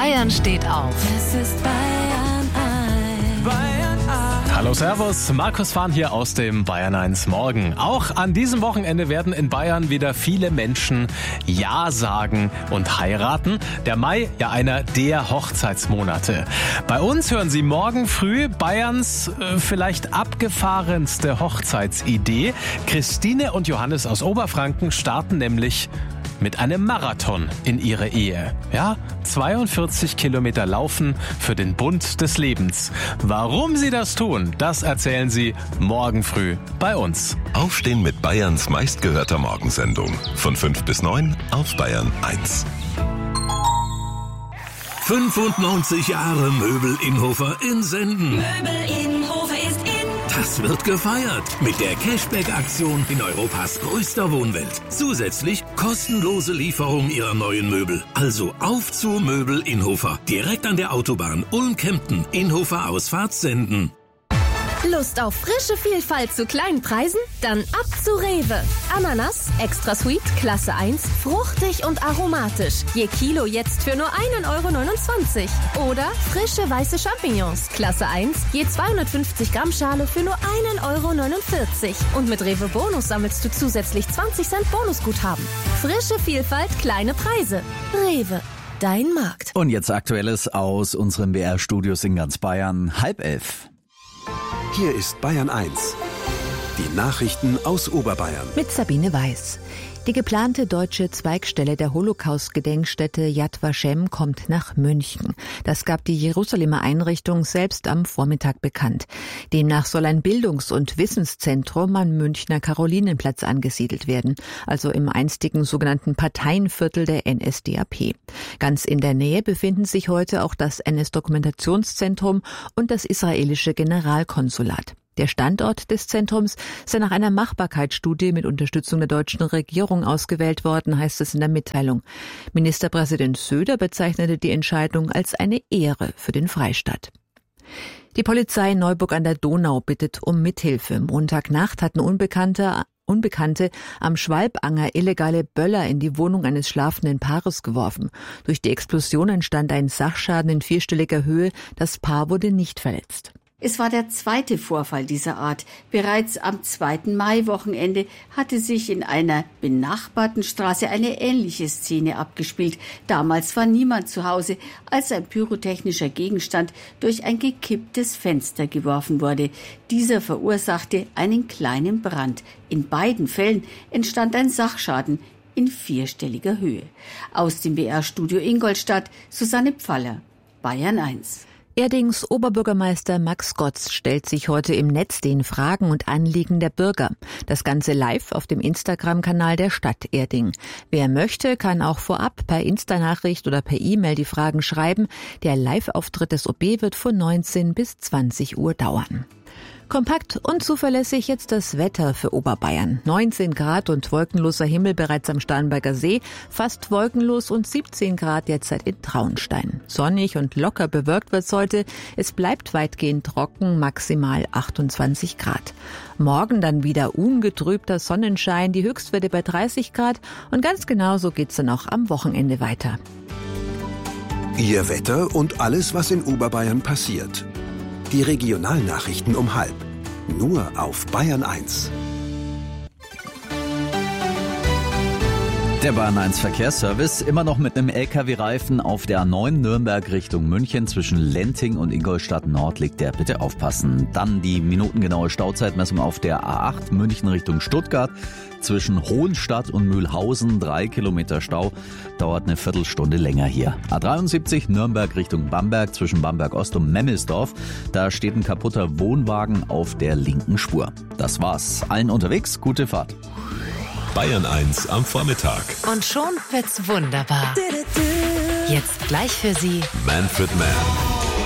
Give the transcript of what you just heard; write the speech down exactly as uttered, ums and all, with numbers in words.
Bayern steht auf. Es ist Bayern eins. Bayern eins. Hallo Servus, Markus Fahn hier aus dem Bayern eins Morgen. Auch an diesem Wochenende werden in Bayern wieder viele Menschen Ja sagen und heiraten. Der Mai, ja einer der Hochzeitsmonate. Bei uns hören Sie morgen früh Bayerns äh, vielleicht abgefahrenste Hochzeitsidee. Christine und Johannes aus Oberfranken starten nämlich mit einem Marathon in ihre Ehe. Ja, zweiundvierzig Kilometer laufen für den Bund des Lebens. Warum sie das tun, das erzählen sie morgen früh bei uns. Aufstehen mit Bayerns meistgehörter Morgensendung. Von fünf bis neun auf Bayern eins. fünfundneunzig Jahre Möbel Inhofer in Senden. Möbel Inhofer ist in. Das wird gefeiert mit der Cashback-Aktion in Europas größter Wohnwelt. Zusätzlich kostenlose Lieferung Ihrer neuen Möbel. Also auf zu Möbel Inhofer. Direkt an der Autobahn Ulm-Kempten. Inhofer Ausfahrt Senden. Lust auf frische Vielfalt zu kleinen Preisen? Dann ab zu Rewe. Ananas, extra sweet, Klasse eins, fruchtig und aromatisch. Je Kilo jetzt für nur ein Euro neunundzwanzig. Oder frische weiße Champignons, Klasse eins, je zweihundertfünfzig Gramm Schale für nur ein Euro neunundvierzig. Und mit Rewe Bonus sammelst du zusätzlich zwanzig Cent Bonusguthaben. Frische Vielfalt, kleine Preise. Rewe. Dein Markt. Und jetzt Aktuelles aus unseren B R-Studios in ganz Bayern. Halb elf. Hier ist Bayern eins. Die Nachrichten aus Oberbayern. Mit Sabine Weiß. Die geplante deutsche Zweigstelle der Holocaust-Gedenkstätte Yad Vashem kommt nach München. Das gab die Jerusalemer Einrichtung selbst am Vormittag bekannt. Demnach soll ein Bildungs- und Wissenszentrum am Münchner Karolinenplatz angesiedelt werden, also im einstigen sogenannten Parteienviertel der N S D A P. Ganz in der Nähe befinden sich heute auch das N S-Dokumentationszentrum und das israelische Generalkonsulat. Der Standort des Zentrums sei nach einer Machbarkeitsstudie mit Unterstützung der deutschen Regierung ausgewählt worden, heißt es in der Mitteilung. Ministerpräsident Söder bezeichnete die Entscheidung als eine Ehre für den Freistaat. Die Polizei Neuburg an der Donau bittet um Mithilfe. Montagnacht hatten Unbekannte Unbekannte am Schwalbanger illegale Böller in die Wohnung eines schlafenden Paares geworfen. Durch die Explosion entstand ein Sachschaden in vierstelliger Höhe. Das Paar wurde nicht verletzt. Es war der zweite Vorfall dieser Art. Bereits am zweiten Maiwochenende hatte sich in einer benachbarten Straße eine ähnliche Szene abgespielt. Damals war niemand zu Hause, als ein pyrotechnischer Gegenstand durch ein gekipptes Fenster geworfen wurde. Dieser verursachte einen kleinen Brand. In beiden Fällen entstand ein Sachschaden in vierstelliger Höhe. Aus dem B R-Studio Ingolstadt, Susanne Pfaller, Bayern eins. Erdings Oberbürgermeister Max Gotz stellt sich heute im Netz den Fragen und Anliegen der Bürger. Das Ganze live auf dem Instagram-Kanal der Stadt Erding. Wer möchte, kann auch vorab per Insta-Nachricht oder per E-Mail die Fragen schreiben. Der Live-Auftritt des O B wird von neunzehn bis zwanzig Uhr dauern. Kompakt und zuverlässig jetzt das Wetter für Oberbayern. neunzehn Grad und wolkenloser Himmel bereits am Starnberger See, fast wolkenlos und siebzehn Grad derzeit in Traunstein. Sonnig und locker bewölkt wird's heute. Es bleibt weitgehend trocken, maximal achtundzwanzig Grad. Morgen dann wieder ungetrübter Sonnenschein, die Höchstwerte bei dreißig Grad und ganz genauso geht's dann auch am Wochenende weiter. Ihr Wetter und alles, was in Oberbayern passiert. Die Regionalnachrichten um halb. Nur auf Bayern eins. Der Bayern eins Verkehrsservice, immer noch mit einem L K W-Reifen auf der A neun Nürnberg Richtung München. Zwischen Lenting und Ingolstadt Nord liegt der. Bitte aufpassen. Dann die minutengenaue Stauzeitmessung auf der A acht München Richtung Stuttgart. Zwischen Hohenstadt und Mühlhausen drei Kilometer Stau. Dauert eine Viertelstunde länger hier. A dreiundsiebzig Nürnberg Richtung Bamberg zwischen Bamberg Ost und Memmelsdorf. Da steht ein kaputter Wohnwagen auf der linken Spur. Das war's. Allen unterwegs, gute Fahrt. Bayern eins am Vormittag. Und schon wird's wunderbar. Jetzt gleich für Sie Manfred Mann.